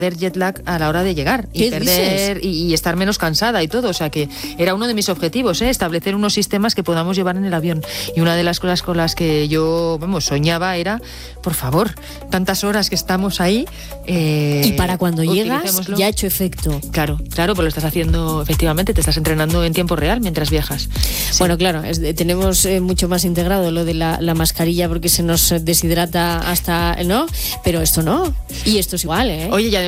jet lag a la hora de llegar y perder y estar menos cansada y todo, o sea que era uno de mis objetivos, establecer unos sistemas que podamos llevar en el avión, y una de las cosas con las que yo soñaba era, por favor, tantas horas que estamos ahí, y para cuando llegas ya ha hecho efecto. Claro, pues lo estás haciendo, efectivamente, te estás entrenando en tiempo real mientras viajas. Sí. Bueno, claro, tenemos mucho más integrado lo de la mascarilla porque se nos deshidrata hasta, ¿no? Pero esto no, y esto es igual, Oye, ya